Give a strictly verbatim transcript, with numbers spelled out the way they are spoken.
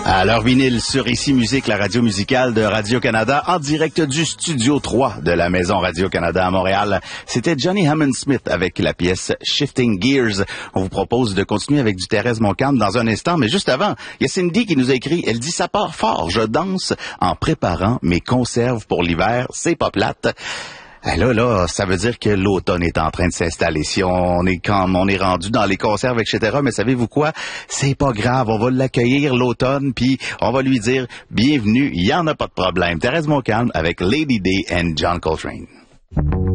À l'heure vinyle sur Ici Musique, la radio musicale de Radio-Canada, en direct du Studio trois de la Maison Radio-Canada à Montréal. C'était Johnny Hammond Smith avec la pièce Shifting Gears. On vous propose de continuer avec du Thérèse Montcalm dans un instant, mais juste avant, il y a Cindy qui nous a écrit, elle dit « Ça part fort, je danse en préparant mes conserves pour l'hiver, c'est pas plate ». Ben là, là, ça veut dire que l'automne est en train de s'installer. Si on est comme on est rendu dans les conserves, et cetera, mais savez-vous quoi? C'est pas grave, on va l'accueillir l'automne, puis on va lui dire « Bienvenue, il y en a pas de problème ». Thérèse Montcalm avec Lady Day and John Coltrane.